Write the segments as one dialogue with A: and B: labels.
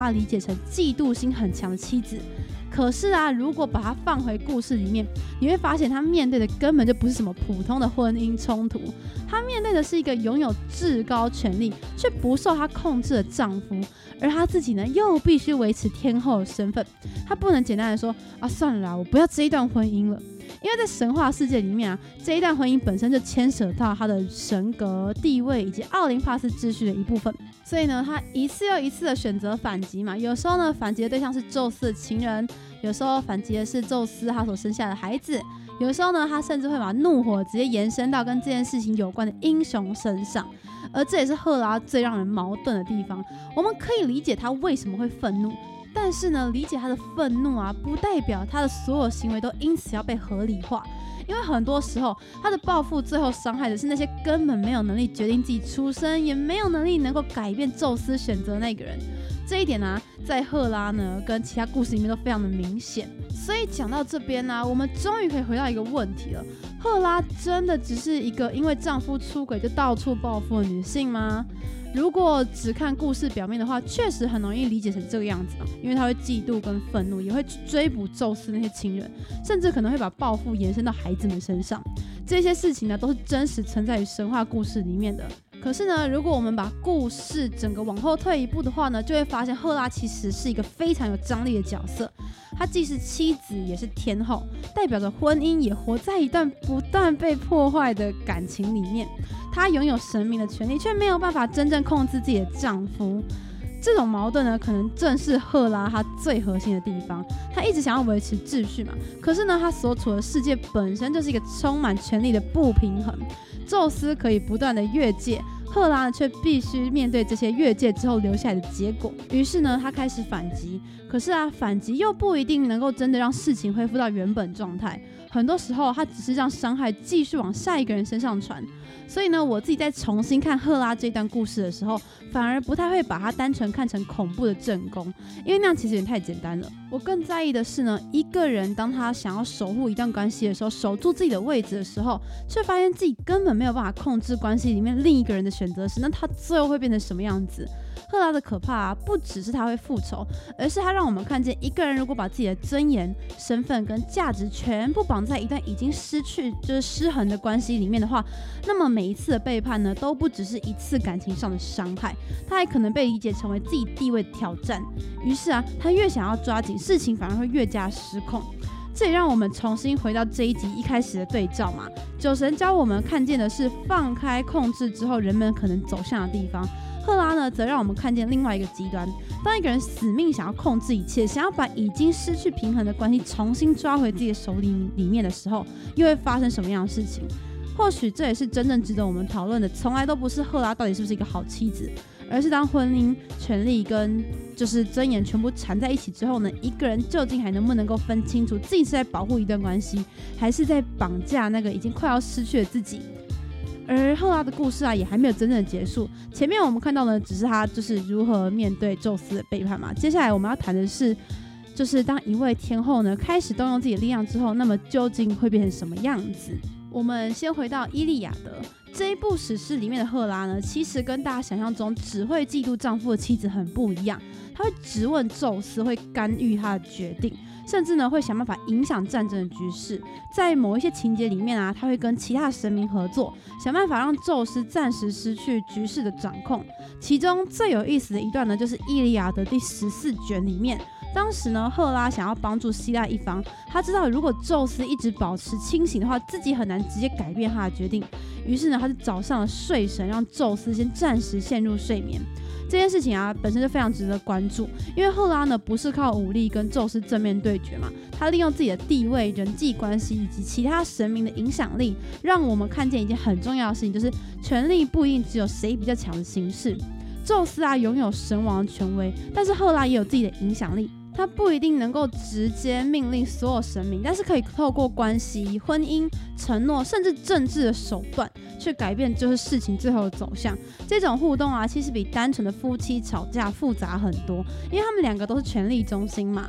A: 理解成嫉妒心很强的妻子。可是啊，如果把它放回故事里面，你会发现她面对的根本就不是什么普通的婚姻冲突，她面对的是一个拥有至高权力却不受她控制的丈夫，而她自己呢又必须维持天后的身份。她不能简单的说啊，算了啦，我不要这一段婚姻了。因为在神话世界里面啊，这一段婚姻本身就牵扯到他的神格地位以及奥林帕斯秩序的一部分，所以呢，他一次又一次的选择反击嘛。有时候呢，反击的对象是宙斯的情人；有时候反击的是宙斯他所生下的孩子；有时候呢，他甚至会把怒火直接延伸到跟这件事情有关的英雄身上。而这也是赫拉最让人矛盾的地方。我们可以理解他为什么会愤怒。但是呢，理解他的愤怒啊，不代表他的所有行为都因此要被合理化，因为很多时候他的报复最后伤害的是那些根本没有能力决定自己出生，也没有能力能够改变宙斯选择的那个人。这一点啊，在赫拉呢跟其他故事里面都非常的明显。所以讲到这边呢，我们终于可以回到一个问题了：赫拉真的只是一个因为丈夫出轨就到处报复的女性吗？如果只看故事表面的话，确实很容易理解成这个样子啊，因为她会嫉妒跟愤怒，也会追捕宙斯那些情人，甚至可能会把报复延伸到孩子们身上。这些事情呢，都是真实存在于神话故事里面的。可是呢，如果我们把故事整个往后退一步的话呢，就会发现赫拉其实是一个非常有张力的角色。她既是妻子，也是天后，代表着婚姻也活在一段不断被破坏的感情里面。她拥有神明的权利，却没有办法真正控制自己的丈夫。这种矛盾呢，可能正是赫拉她最核心的地方。她一直想要维持秩序嘛，可是呢，她所处的世界本身就是一个充满权力的不平衡。宙斯可以不断的越界，赫拉却必须面对这些越界之后留下来的结果。于是呢，她开始反击。可是啊，反击又不一定能够真的让事情恢复到原本状态。很多时候，她只是让伤害继续往下一个人身上传。所以呢，我自己在重新看赫拉这段故事的时候，反而不太会把它单纯看成恐怖的正宫，因为那样其实有点太简单了。我更在意的是呢，一个人当他想要守护一段关系的时候，守住自己的位置的时候，却发现自己根本没有办法控制关系里面另一个人的选择时，那他最后会变成什么样子？赫拉的可怕啊，不只是他会复仇，而是他让我们看见一个人如果把自己的尊严、身份跟价值全部绑在一段已经失去就是失衡的关系里面的话，那么每一次的背叛呢，都不只是一次感情上的伤害，他还可能被理解成为自己地位的挑战。于是啊，他越想要抓紧，事情反而会越加失控。这也让我们重新回到这一集一开始的对照嘛。酒神教我们看见的是放开控制之后人们可能走向的地方，赫拉呢则让我们看见另外一个极端。当一个人死命想要控制一切，想要把已经失去平衡的关系重新抓回自己的手里面的时候，又会发生什么样的事情？或许这也是真正值得我们讨论的，从来都不是赫拉到底是不是一个好妻子，而是当婚姻、权利跟就是尊严全部缠在一起之后呢，一个人究竟还能不能够分清楚自己是在保护一段关系，还是在绑架那个已经快要失去的自己？而赫拉的故事啊，也还没有真正的结束。前面我们看到的只是她就是如何面对宙斯的背叛嘛，接下来我们要谈的是，就是当一位天后呢开始动用自己的力量之后，那么究竟会变成什么样子？我们先回到《伊利亚德》这一部史诗里面的赫拉呢，其实跟大家想象中只会嫉妒丈夫的妻子很不一样。她会质问宙斯，会干预他的决定，甚至呢会想办法影响战争的局势。在某一些情节里面啊，他会跟其他神明合作，想办法让宙斯暂时失去局势的掌控。其中最有意思的一段呢，就是《伊利亚德》第14卷里面。当时呢，赫拉想要帮助希腊一方，他知道如果宙斯一直保持清醒的话，自己很难直接改变他的决定。于是呢，他就找上了睡神，让宙斯先暂时陷入睡眠。这件事情啊，本身就非常值得关注，因为赫拉呢不是靠武力跟宙斯正面对决嘛，他利用自己的地位、人际关系以及其他神明的影响力，让我们看见一件很重要的事情，就是权力不一定只有谁比较强的形式。宙斯啊拥有神王的权威，但是赫拉也有自己的影响力。他不一定能够直接命令所有神明，但是可以透过关系、婚姻、承诺，甚至政治的手段，去改变就是事情最后的走向。这种互动啊，其实比单纯的夫妻吵架复杂很多，因为他们两个都是权力中心嘛。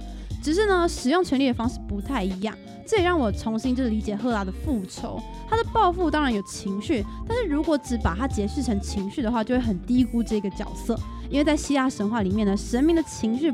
A: 只是呢使用权力的方式不太一样。这也让我重新就是理解赫拉的复仇。他的报复当然有情绪，但是如果只把它解释成情绪的话，就会很低估这个角色。因为在希腊神话里面呢，神明的情绪